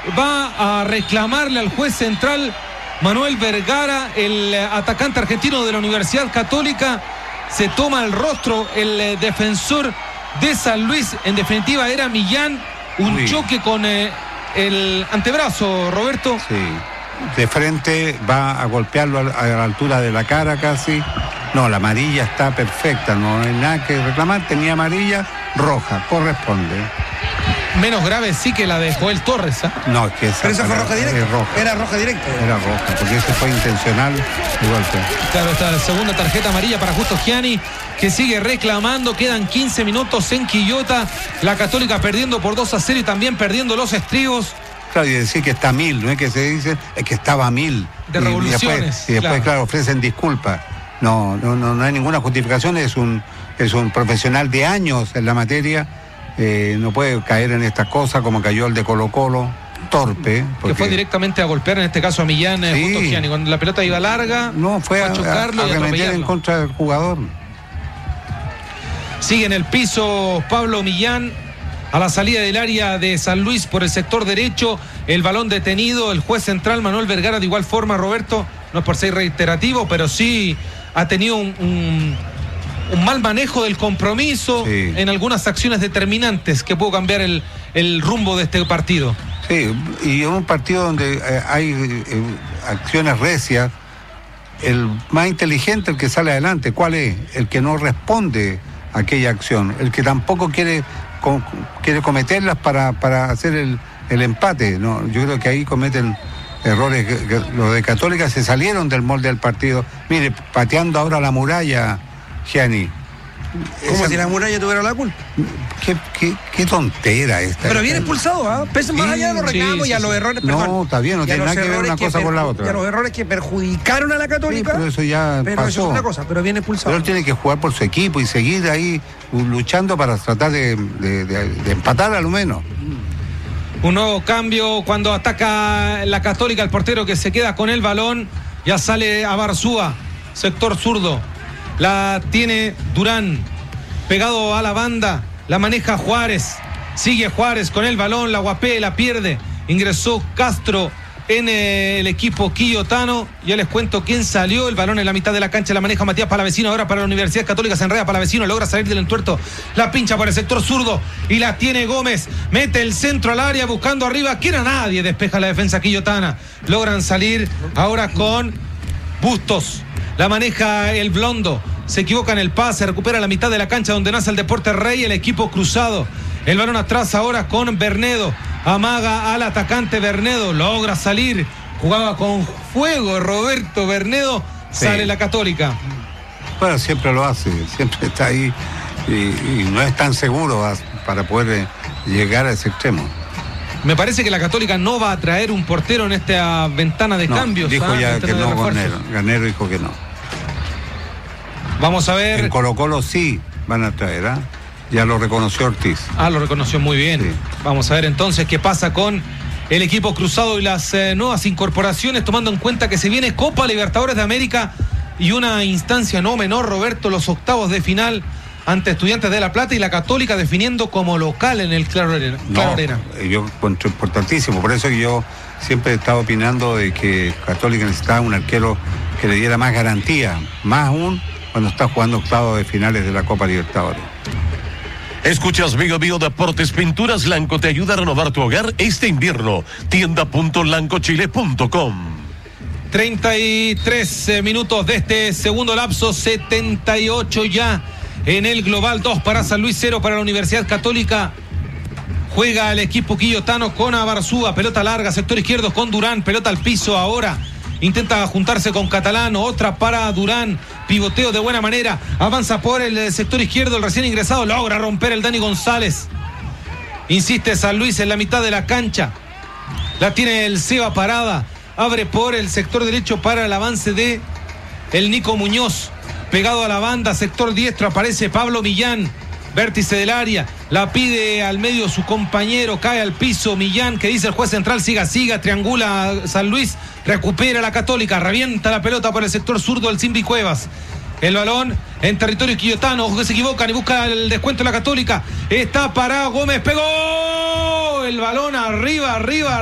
va a reclamarle al juez central Manuel Vergara, el atacante argentino de la Universidad Católica. Se toma el rostro el defensor de San Luis. En definitiva era Millán. Un choque con el antebrazo, Roberto. Sí, de frente va a golpearlo a la altura de la cara casi. No, la amarilla está perfecta, no hay nada que reclamar. Tenía amarilla, roja, corresponde. Menos grave sí que la de Joel Torres, ¿eh? No, es que esa. Pero esa fue roja directa. Era roja directa. Era roja, porque ese fue intencional el golpe. Claro, esta es la segunda tarjeta amarilla para Justo Gianni, que sigue reclamando. Quedan 15 minutos en Quillota. La Católica perdiendo por 2-0 y también perdiendo los estribos. Claro, y decir que está 1000, no es que se dice, es que estaba 1000. De revoluciones. Y después, claro, ofrecen disculpas. No hay ninguna justificación. Es un profesional de años en la materia. No puede caer en estas cosas como cayó el de Colo-Colo, torpe. Porque... que fue directamente a golpear, en este caso a Millán, Justo Gianni. Cuando la pelota iba larga, no, fue a chocarlo a arremeter en contra del jugador. Sigue en el piso Pablo Millán. A la salida del área de San Luis por el sector derecho, el balón detenido, el juez central Manuel Vergara de igual forma, Roberto, no es por ser reiterativo, pero sí ha tenido un mal manejo del compromiso en algunas acciones determinantes que pudo cambiar el rumbo de este partido. Sí, y en un partido donde hay acciones recias, el más inteligente, el que sale adelante, ¿cuál es? El que no responde a aquella acción, el que tampoco quiere cometerlas para hacer el empate. No, yo creo que ahí cometen errores. Los de Católica se salieron del molde del partido. Mire, pateando ahora la muralla, Gianni. Como si la muralla tuviera la culpa. Qué tontera esta. Pero viene expulsado, ¿ah? Más allá de los reclamos y a los errores. No, está bien, no tiene nada que ver una cosa con la otra. Y a los errores que perjudicaron a la Católica. Sí, pero eso ya pasó. Eso es una cosa, pero viene expulsado. Pero él tiene que jugar por su equipo y seguir ahí luchando para tratar de empatar a lo menos. Un nuevo cambio cuando ataca la Católica, el portero que se queda con el balón. Ya sale a Barzúa, sector zurdo. La tiene Durán, pegado a la banda, la maneja Juárez, sigue Juárez con el balón, la guapea, la pierde, ingresó Castro en el equipo quillotano. Ya les cuento quién salió, el balón en la mitad de la cancha, la maneja Matías Palavecino, ahora para la Universidad Católica, se enreda Palavecino, logra salir del entuerto, la pincha por el sector zurdo y la tiene Gómez, mete el centro al área buscando arriba, quiere a nadie, despeja la defensa quillotana, logran salir ahora con Bustos. La maneja el Blondo, se equivoca en el pase, recupera la mitad de la cancha donde nace el Deporte Rey, el equipo cruzado. El balón atrás ahora con Bernedo, amaga al atacante Bernedo, logra salir, jugaba con fuego Roberto Bernedo, sale la Católica. Bueno, siempre lo hace, siempre está ahí y no es tan seguro para poder llegar a ese extremo. Me parece que la Católica no va a traer un portero en esta ventana de cambios. Dijo ya que no, Garnero dijo que no. Vamos a ver. En Colo-Colo sí van a traer, ¿ah? Ya lo reconoció Ortiz. Lo reconoció muy bien. Sí. Vamos a ver entonces qué pasa con el equipo cruzado y las nuevas incorporaciones, tomando en cuenta que se viene Copa Libertadores de América y una instancia no menor, Roberto, los octavos de final ante Estudiantes de La Plata y la Católica definiendo como local en el Claro Arena. Yo encuentro importantísimo, por eso que yo siempre he estado opinando de que Católica necesitaba un arquero que le diera más garantía, más aún cuando está jugando octavos de finales de la Copa Libertadores. Escuchas Mega Bio Deportes. Pinturas Lanco te ayuda a renovar tu hogar este invierno. Tienda.lancochile.com. 33 minutos de este segundo lapso, 78 ya en el global, 2 para San Luis, 0 para la Universidad Católica. Juega el equipo quillotano con Abarzúa, pelota larga, sector izquierdo con Durán, pelota al piso ahora. Intenta juntarse con Catalán, otra para Durán, pivoteo de buena manera, avanza por el sector izquierdo, el recién ingresado, logra romper el Dani González. Insiste San Luis en la mitad de la cancha, la tiene el Seba Parada, abre por el sector derecho para el avance de el Nico Muñoz, pegado a la banda, sector diestro, aparece Pablo Millán, vértice del área, la pide al medio su compañero, cae al piso Millán, que dice el juez central, siga, triangula a San Luis, recupera la Católica, revienta la pelota por el sector zurdo del Simbi Cuevas. El balón en territorio quillotano, ojo que se equivocan y busca el descuento de la Católica. Está parado Gómez, pegó el balón arriba.